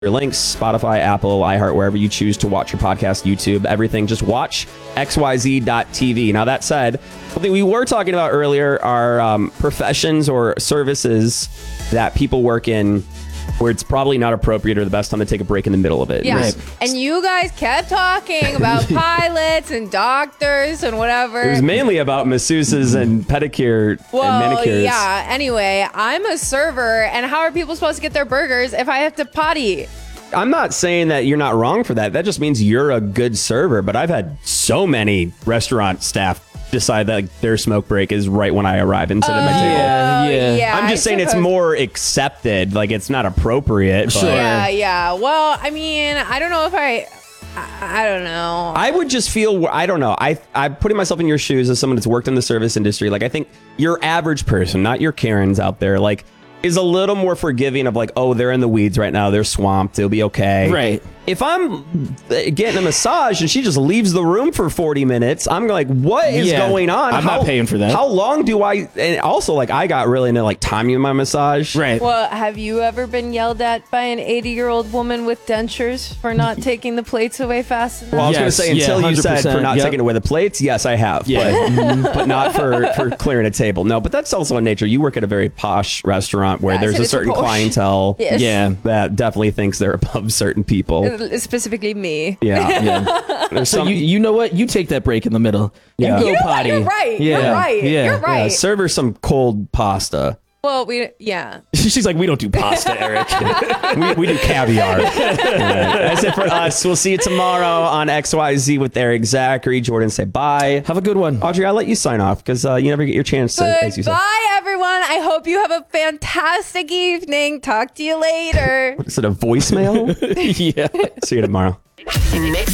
your links, Spotify, Apple, iHeart, wherever you choose to watch your podcast, YouTube, everything. Just watch xyz.tv. Now, that said, something we were talking about earlier are professions or services that people work in where it's probably not appropriate or the best time to take a break in the middle of it. Yeah. Right. And you guys kept talking about pilots and doctors and whatever. It was mainly about masseuses and pedicure and manicures. Yeah. Anyway, I'm a server, and how are people supposed to get their burgers if I have to potty? I'm not saying that you're not wrong for that. That just means you're a good server. But I've had so many restaurant staff decide that their smoke break is right when I arrive and sit at my table. Yeah. I'm just saying it's more accepted. Like, it's not appropriate. Sure. Yeah. Well, I mean, I don't know if I don't know. I would just feel, I don't know. I'm putting myself in your shoes as someone that's worked in the service industry. Like, I think your average person, not your Karens out there, like, is a little more forgiving of like, oh, they're in the weeds right now. They're swamped. It'll be okay. Right. If I'm getting a massage and she just leaves the room for 40 minutes, I'm like, what is going on? I'm not paying for that. How long do I... And also, like, I got really into, like, timing my massage. Right. Well, have you ever been yelled at by an 80-year-old woman with dentures for not taking the plates away fast enough? Well, I was going to say, until you said for not 100%, taking away the plates, yes, I have. Yeah. But not for clearing a table. No, but that's also in nature. You work at a very posh restaurant where there's a certain clientele that definitely thinks they're above certain people. Specifically me. Yeah. So you know what? You take that break in the middle. Yeah. You go You know what? potty. You're right. Yeah. You're right. Yeah. You're right. Serve her some cold pasta. Well, She's like, we don't do pasta, Eric. we do caviar. That's it for us. We'll see you tomorrow on XYZ with Eric, Zachary, Jordan. Say bye. Have a good one. Audrey, I'll let you sign off because you never get your chance to. As you said. Goodbye, everyone. I hope you have a fantastic evening. Talk to you later. What is it, a voicemail? Yeah. See you tomorrow.